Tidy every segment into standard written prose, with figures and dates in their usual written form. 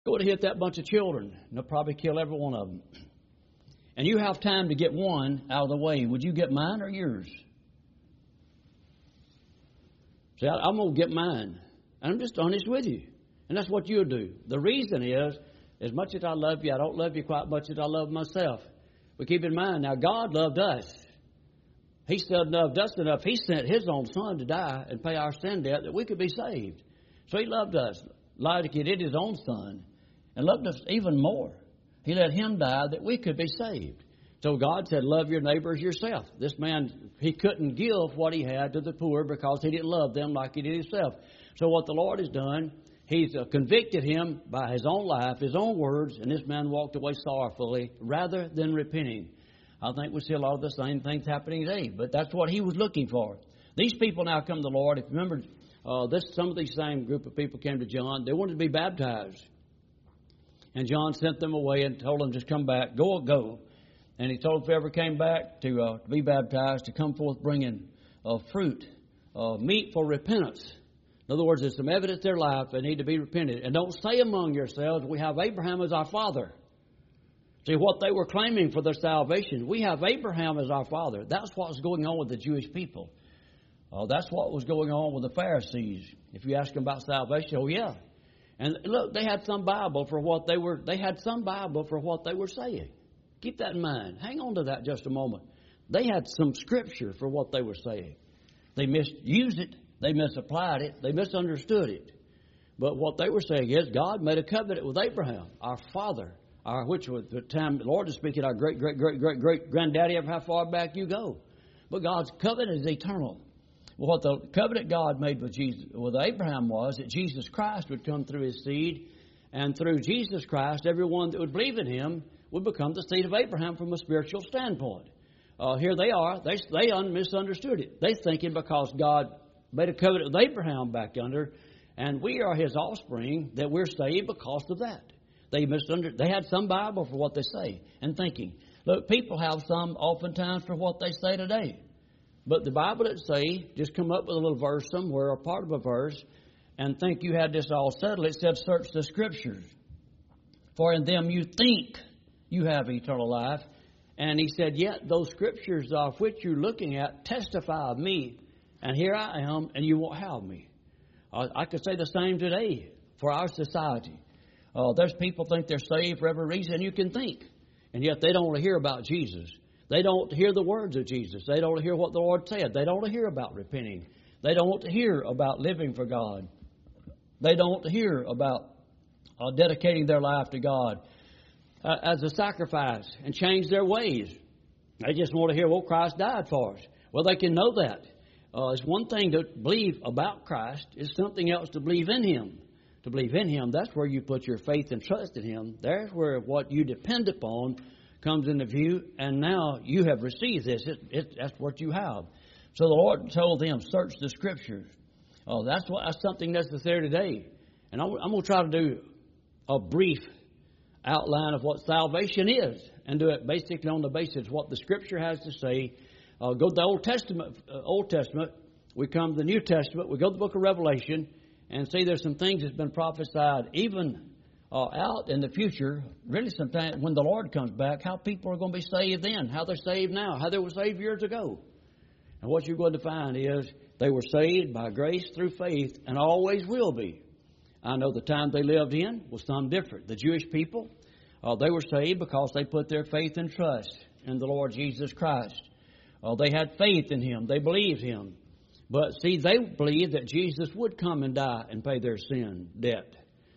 Go to hit that bunch of children, and they'll probably kill every one of them. And you have time to get one out of the way. Would you get mine or yours? See, I'm going to get mine. And I'm just honest with you. And that's what you'll do. The reason is, as much as I love you, I don't love you quite as much as I love myself. But keep in mind, now God loved us. He still loved us enough. He sent His own Son to die and pay our sin debt that we could be saved. So He loved us like He did His own Son and loved us even more. He let Him die that we could be saved. So God said, love your neighbor as yourself. This man, he couldn't give what he had to the poor because he didn't love them like he did himself. So what the Lord has done, He's convicted him by His own life, His own words, and this man walked away sorrowfully rather than repenting. I think we see a lot of the same things happening today, but that's what he was looking for. These people now come to the Lord. If you remember, some of these same group of people came to John. They wanted to be baptized. And John sent them away and told them, just come back, go. And he told them if they ever came back to be baptized, to come forth bringing fruit, meat for repentance. In other words, there's some evidence in their life they need to be repented. And don't say among yourselves, we have Abraham as our father. See, what they were claiming for their salvation, we have Abraham as our father. That's what was going on with the Jewish people. That's what was going on with the Pharisees. If you ask them about salvation, oh yeah. And look, they had some Bible for what they were saying. Keep that in mind. Hang on to that just a moment. They had some scripture for what they were saying. They misused it. They misapplied it. They misunderstood it. But what they were saying is God made a covenant with Abraham, our father, which was the time the Lord is speaking, our great granddaddy, ever how far back you go. But God's covenant is eternal. Well, what the covenant God made with Abraham was that Jesus Christ would come through his seed, and through Jesus Christ, everyone that would believe in Him would become the seed of Abraham from a spiritual standpoint. Here they are. They misunderstood it. They're thinking because God made a covenant with Abraham back under, and we are His offspring, that we're saved because of that. They had some Bible for what they say and thinking. Look, people have some oftentimes for what they say today. But the Bible that say, just come up with a little verse somewhere or part of a verse and think you had this all settled. It said, search the Scriptures, for in them you think you have eternal life. And He said, yet those Scriptures of which you're looking at testify of me. And here I am, and you won't have me. I could say the same today for our society. There's people think they're saved for every reason you can think. And yet they don't want to hear about Jesus. They don't hear the words of Jesus. They don't hear what the Lord said. They don't hear about repenting. They don't hear about living for God. They don't hear about dedicating their life to God as a sacrifice and change their ways. They just want to hear, well, Christ died for us. Well, they can know that. It's one thing to believe about Christ. It's something else to believe in Him. To believe in Him, that's where you put your faith and trust in Him. There's where what you depend upon comes into view, and now you have received this. That's what you have. So the Lord told them, search the Scriptures. That's something necessary today. And I'm going to try to do a brief outline of what salvation is, and do it basically on the basis of what the Scripture has to say. Go to the Old Testament. We come to the New Testament. We go to the book of Revelation and see there's some things that's been prophesied even out in the future, really sometime when the Lord comes back, how people are going to be saved then, how they're saved now, how they were saved years ago. And what you're going to find is they were saved by grace through faith and always will be. I know the time they lived in was some different. The Jewish people, they were saved because they put their faith and trust in the Lord Jesus Christ. They had faith in Him. They believed Him. But see, they believed that Jesus would come and die and pay their sin debt.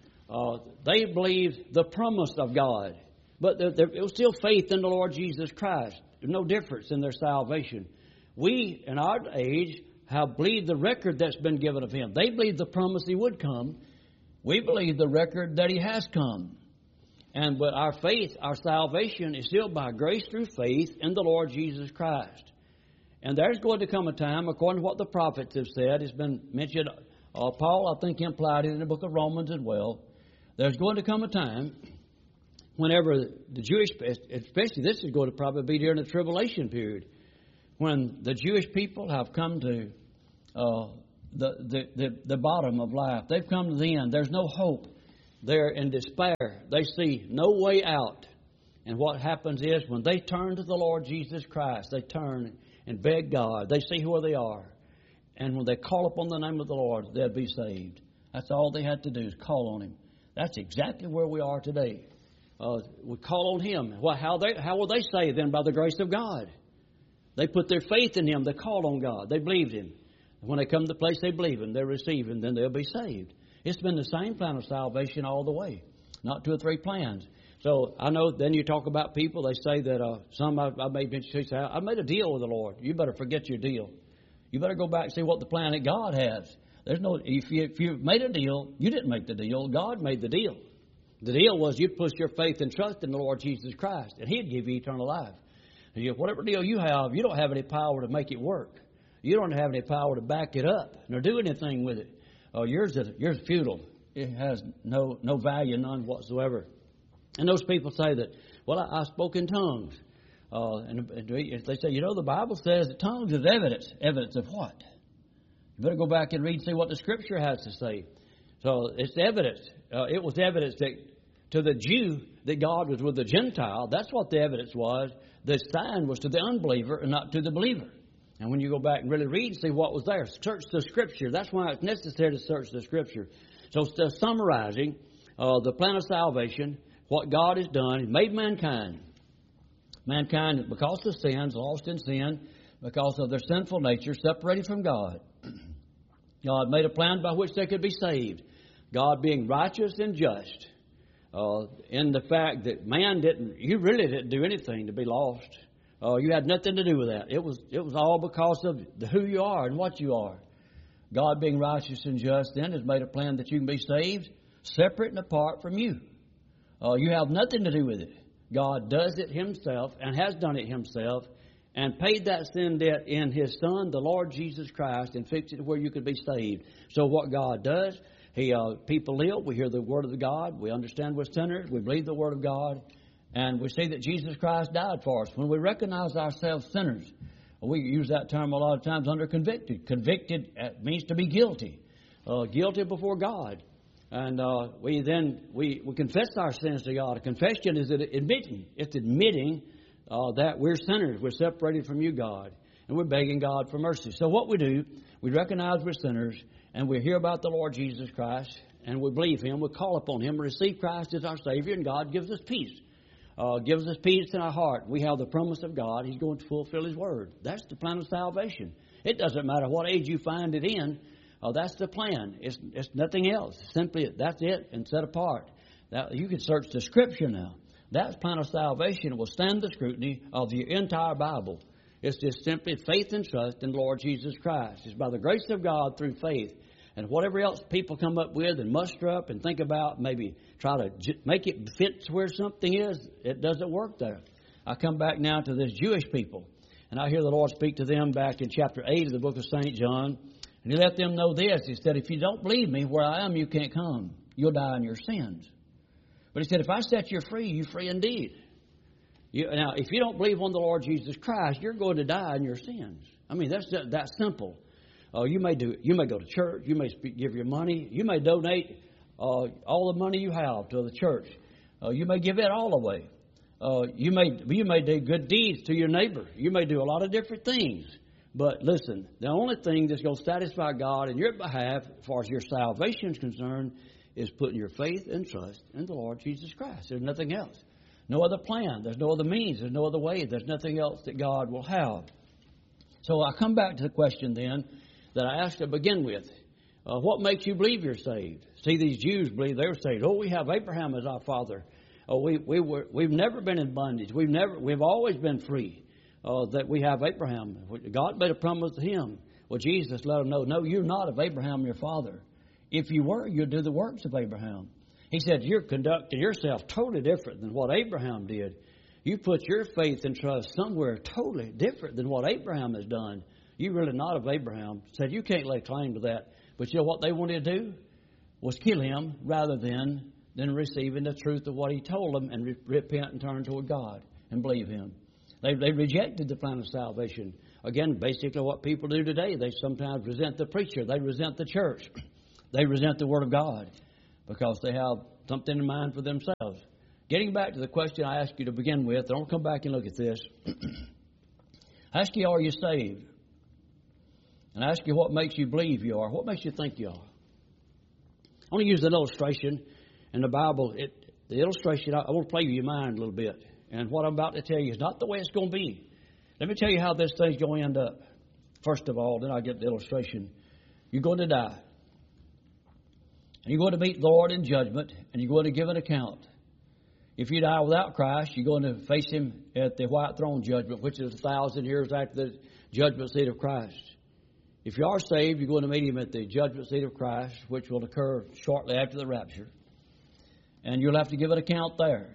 They believed the promise of God. But there was still faith in the Lord Jesus Christ. There's no difference in their salvation. We, in our age, have believed the record that's been given of Him. They believed the promise He would come. We believe the record that He has come. But our faith, our salvation is still by grace through faith in the Lord Jesus Christ. And there's going to come a time, according to what the prophets have said, it's been mentioned, Paul, I think, implied it in the book of Romans as well. There's going to come a time whenever the Jewish, especially this is going to probably be during the tribulation period, when the Jewish people have come to the bottom of life. They've come to the end. There's no hope. they're in despair. They see no way out. And what happens is when they turn to the Lord Jesus Christ, they turn and beg God. They see where they are. And when they call upon the name of the Lord, they'll be saved. That's all they had to do is call on Him. That's exactly where we are today. We call on Him. Well, how will they saved then? By the grace of God. They put their faith in Him. They called on God. They believed Him. When they come to the place they believe Him, they receive Him, then they'll be saved. It's been the same plan of salvation all the way. Not 2 or 3 plans. So I know then you talk about people, they say that some I made mention, say, I made a deal with the Lord. You better forget your deal. You better go back and see what the plan that God has. There's no, if you made a deal, you didn't make the deal. God made the deal. The deal was you put your faith and trust in the Lord Jesus Christ, and He'd give you eternal life. And whatever deal you have, you don't have any power to make it work. You don't have any power to back it up nor do anything with it. Yours is futile. It has no value, none whatsoever. And those people say that, well, I spoke in tongues. And they say, the Bible says that tongues is evidence. Evidence of what? You better go back and read and see what the Scripture has to say. So it's evidence. It was evidence that to the Jew that God was with the Gentile. That's what the evidence was. The sign was to the unbeliever and not to the believer. And when you go back and really read and see what was there, search the Scripture. That's why it's necessary to search the Scripture. So summarizing the plan of salvation, what God has done, He made mankind. Mankind, because of sins, lost in sin, because of their sinful nature, separated from God. God made a plan by which they could be saved. God being righteous and just. In the fact that you really didn't do anything to be lost. You had nothing to do with that. It was all because of who you are and what you are. God being righteous and just then has made a plan that you can be saved separate and apart from you. You have nothing to do with it. God does it Himself and has done it Himself and paid that sin debt in His Son, the Lord Jesus Christ, and fixed it where you could be saved. So what God does, people live, we hear the Word of God, we understand we're sinners, we believe the Word of God, and we see that Jesus Christ died for us. When we recognize ourselves sinners, we use that term a lot of times under convicted. Convicted means to be guilty. Guilty before God. And we confess our sins to God. A confession is admitting. It's admitting that we're sinners. We're separated from you, God. And we're begging God for mercy. So what we do, we recognize we're sinners, and we hear about the Lord Jesus Christ, and we believe Him. We call upon Him, receive Christ as our Savior, and God gives us peace. Gives us peace in our heart. We have the promise of God. He's going to fulfill His Word. That's the plan of salvation. It doesn't matter what age you find it in. That's the plan. It's nothing else. Simply, that's it and set apart. Now, you can search the Scripture now. That plan of salvation will stand the scrutiny of the entire Bible. It's just simply faith and trust in the Lord Jesus Christ. It's by the grace of God through faith. And whatever else people come up with and muster up and think about, maybe try to make it fit where something is, it doesn't work there. I come back now to this Jewish people. And I hear the Lord speak to them back in chapter 8 of the book of St. John. And He let them know this. He said, if you don't believe me where I am, you can't come. You'll die in your sins. But He said, if I set you free, you're free indeed. Now, if you don't believe on the Lord Jesus Christ, you're going to die in your sins. I mean, that's that simple. You may go to church. You may give your money. You may donate all the money you have to the church. You may give it all away. You may do good deeds to your neighbor. You may do a lot of different things. But listen, the only thing that's going to satisfy God in your behalf, as far as your salvation is concerned, is putting your faith and trust in the Lord Jesus Christ. There's nothing else. No other plan. There's no other means. There's no other way. There's nothing else that God will have. So I come back to the question then that I asked to begin with. What makes you believe you're saved? See, these Jews believe they're saved. Oh, we have Abraham as our father. Oh, we've never been in bondage. We've always been free. That we have Abraham. God made a promise to him. Well, Jesus let him know, no, you're not of Abraham, your father. If you were, you'd do the works of Abraham. He said, you're conducting yourself totally different than what Abraham did. You put your faith and trust somewhere totally different than what Abraham has done. You're really not of Abraham. Said, you can't lay claim to that. But you know what they wanted to do? Was kill him rather than receiving the truth of what he told them and repent and turn toward God and believe him. They rejected the plan of salvation. Again, basically what people do today, they sometimes resent the preacher. They resent the church. They resent the Word of God because they have something in mind for themselves. Getting back to the question I asked you to begin with, I'll come back and look at this. I ask you, are you saved? And I ask you, what makes you believe you are? What makes you think you are? I want to use an illustration in the Bible. The illustration, I want to play with your mind a little bit. And what I'm about to tell you is not the way it's going to be. Let me tell you how this thing's going to end up. First of all, then I'll get the illustration. You're going to die. And you're going to meet the Lord in judgment, and you're going to give an account. If you die without Christ, you're going to face Him at the white throne judgment, which is 1,000 years after the judgment seat of Christ. If you are saved, you're going to meet Him at the judgment seat of Christ, which will occur shortly after the rapture. And you'll have to give an account there.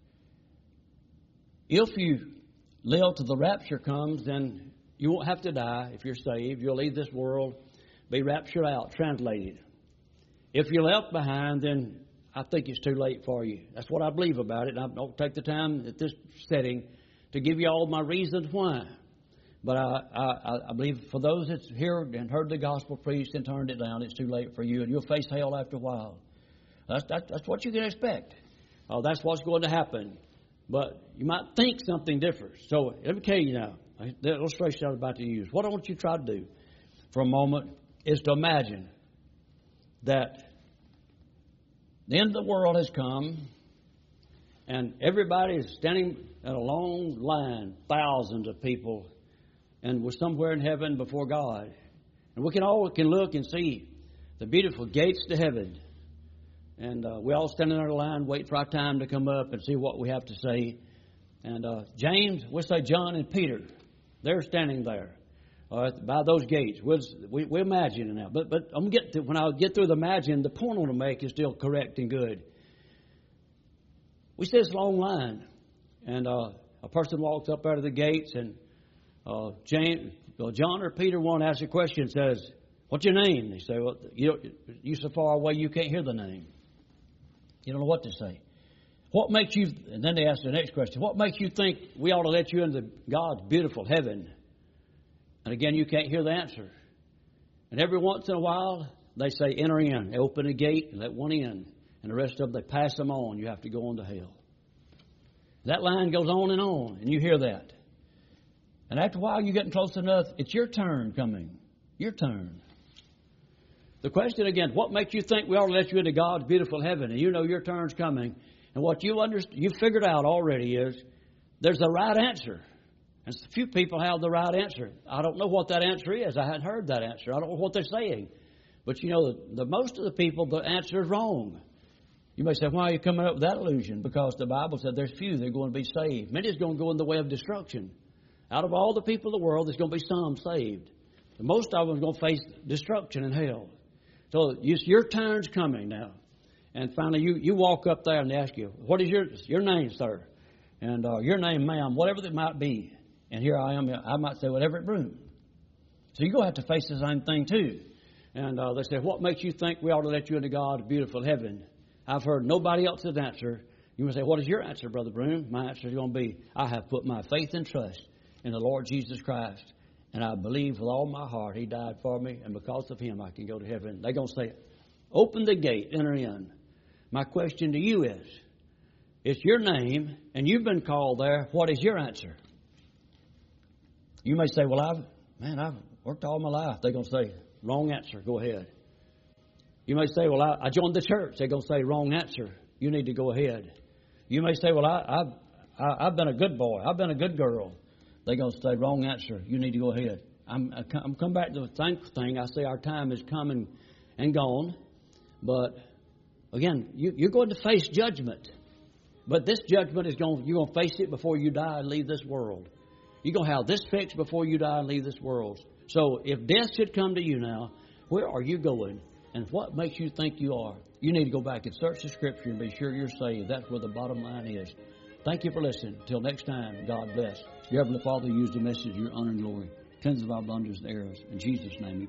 If you live till the rapture comes, then you won't have to die if you're saved. You'll leave this world, be raptured out, translated. If you're left behind, then I think it's too late for you. That's what I believe about it. And I don't take the time at this setting to give you all my reasons why. But I believe for those that's heard and heard the gospel preached and turned it down, it's too late for you, and you'll face hell after a while. That's what you can expect. That's what's going to happen. But you might think something different. So let me tell you now, the illustration I was about to use. What I want you to try to do for a moment is to imagine that the end of the world has come, and everybody is standing in a long line, thousands of people, and we're somewhere in heaven before God. And we can look and see the beautiful gates to heaven. And we all stand in our line, wait for our time to come up and see what we have to say. And James, we'll say John and Peter, they're standing there by those gates. We're imagining now. But I'm when I get through the imagine, the point I want to make is still correct and good. We see this long line, and a person walks up out of the gates, and John or Peter, one asks a question, says, "What's your name?" They say, "Well, you're so far away you can't hear the name. You don't know what to say. What makes you?" And then they ask the next question: "What makes you think we ought to let you into God's beautiful heaven?" And again, you can't hear the answer. And every once in a while, they say, "Enter in." They open a gate and let one in. And the rest of them, they pass them on. You have to go on to hell. That line goes on, and you hear that. And after a while, you're getting close enough. It's your turn coming. Your turn. The question again, what makes you think we ought to let you into God's beautiful heaven? And you know your turn's coming. And what you figured out already is there's a right answer. And a few people have the right answer. I don't know what that answer is. I hadn't heard that answer. I don't know what they're saying. But you know, the most of the people, the answer is wrong. You may say, why are you coming up with that illusion? Because the Bible said there's few that are going to be saved. Many is going to go in the way of destruction. Out of all the people of the world, there's going to be some saved. But most of them are going to face destruction and hell. So your turn's coming now. And finally, you walk up there and they ask you, what is your name, sir? And your name, ma'am, whatever it might be. And here I am, I might say, whatever it Broom. So you're going to have to face the same thing too. And they say, what makes you think we ought to let you into God's beautiful heaven? I've heard nobody else's answer. You may say, what is your answer, Brother Broom? My answer is going to be, I have put my faith and trust in the Lord Jesus Christ. And I believe with all my heart He died for me. And because of Him, I can go to heaven. They're going to say, open the gate, enter in. My question to you is, it's your name, and you've been called there. What is your answer? You may say, well, I've worked all my life. They're going to say, wrong answer. Go ahead. You may say, well, I joined the church. They're going to say, wrong answer. You need to go ahead. You may say, well, I've been a good boy. I've been a good girl. They're going to say, wrong answer. You need to go ahead. I'm come back to the thankful thing. I say our time is coming and gone. But, again, you're going to face judgment. But this judgment you're going to face it before you die and leave this world. You're going to have this fixed before you die and leave this world. So if death should come to you now, where are you going? And what makes you think you are? You need to go back and search the Scripture and be sure you're saved. That's where the bottom line is. Thank you for listening. Until next time, God bless. Your Heavenly Father, use the message of your honor and glory. Cleanse of our blunders and errors. In Jesus' name.